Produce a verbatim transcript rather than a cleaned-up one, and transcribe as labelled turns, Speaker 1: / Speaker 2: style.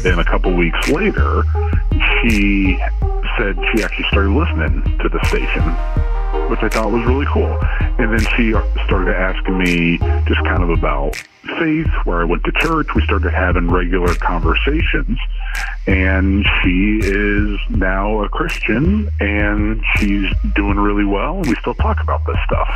Speaker 1: And a couple weeks later, she said she actually started listening to the station, which I thought was really cool. And then she started asking me just kind of about faith, where I went to church. We started having regular conversations, and she is now a Christian, and she's doing really well, and we still talk about this stuff.